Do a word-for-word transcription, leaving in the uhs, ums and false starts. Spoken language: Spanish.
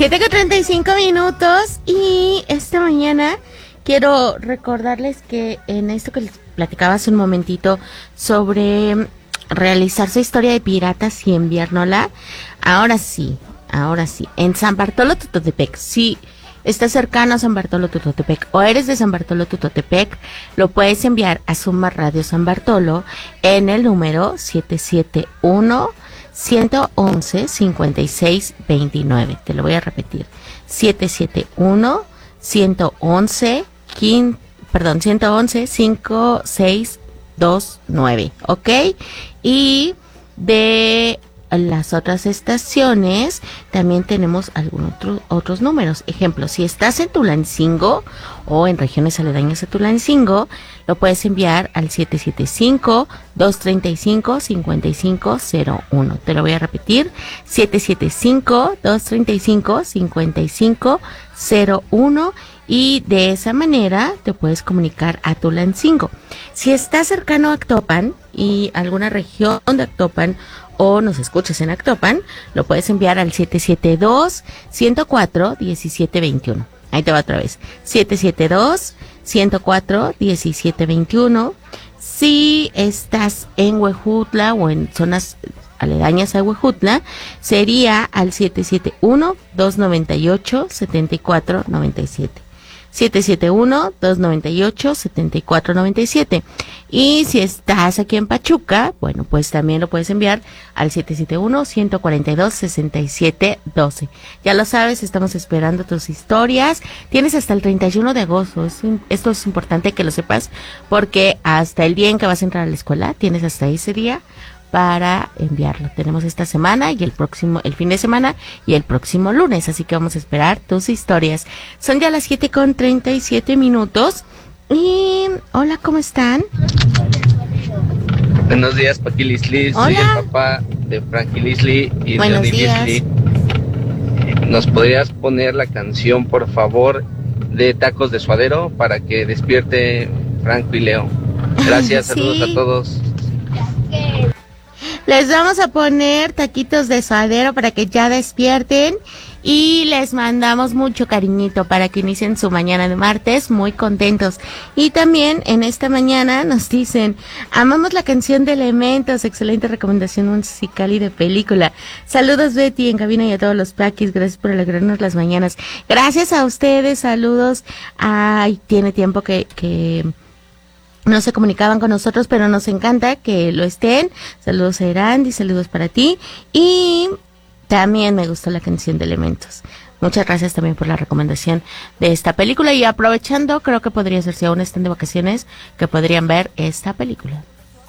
siete con treinta y cinco minutos y esta mañana quiero recordarles que en esto que les platicaba hace un momentito sobre realizar su historia de piratas y enviárnosla, ahora sí, ahora sí, en San Bartolo Tototepec, sí, estás cercano a San Bartolo Tototepec o eres de San Bartolo Tototepec, lo puedes enviar a Suma Radio San Bartolo en el número siete siete uno, uno uno uno, cinco seis dos nueve. Te lo voy a repetir. siete siete uno, uno uno uno, quince, perdón, ciento once, cinco seis dos nueve, ¿ok? Y de las otras estaciones también tenemos algunos otro, otros números. Ejemplo, si estás en Tulancingo o en regiones aledañas a Tulancingo, lo puedes enviar al siete siete cinco, dos tres cinco, cinco cinco cero uno. Te lo voy a repetir, siete siete cinco, dos tres cinco, cinco cinco cero uno, y de esa manera te puedes comunicar a Tulancingo. Si estás cercano a Actopan y alguna región de Actopan o nos escuchas en Actopan, lo puedes enviar al siete siete dos, uno cero cuatro, uno siete dos uno. Ahí te va otra vez. siete siete dos, uno cero cuatro, uno siete dos uno. Si estás en Huejutla o en zonas aledañas a Huejutla, sería al siete siete uno, dos nueve ocho, siete cuatro nueve siete. siete siete uno, dos nueve ocho, siete cuatro nueve siete. Y si estás aquí en Pachuca, bueno, pues también lo puedes enviar al siete siete uno, uno cuatro dos, seis siete uno dos. Ya lo sabes, estamos esperando tus historias. Tienes hasta el treinta y uno de agosto. Es, esto es importante que lo sepas, porque hasta el día en que vas a entrar a la escuela, tienes hasta ese día para enviarlo. Tenemos esta semana y el próximo, el fin de semana y el próximo lunes, así que vamos a esperar tus historias. Son ya las siete con treinta y siete minutos y hola, ¿cómo están? Buenos días, Paqui Lisli. Soy el papá de Frankie Lisli y Buenos de Oni días. Lisli. ¿Nos podrías poner la canción, por favor, de Tacos de Suadero para que despierte Franco y Leo? Gracias, Sí. saludos a todos. Les vamos a poner taquitos de suadero para que ya despierten y les mandamos mucho cariñito para que inicien su mañana de martes muy contentos. Y también en esta mañana nos dicen, amamos la canción de Elementos, excelente recomendación musical y de película. Saludos Betty en cabina y a todos los paquis, gracias por alegrarnos las mañanas. Gracias a ustedes, saludos. Ay, tiene tiempo que... que no se comunicaban con nosotros, pero nos encanta que lo estén. Saludos a Erandi, saludos para ti. Y también me gustó la canción de Elementos. Muchas gracias también por la recomendación de esta película. Y aprovechando, creo que podría ser, si aún están de vacaciones, que podrían ver esta película.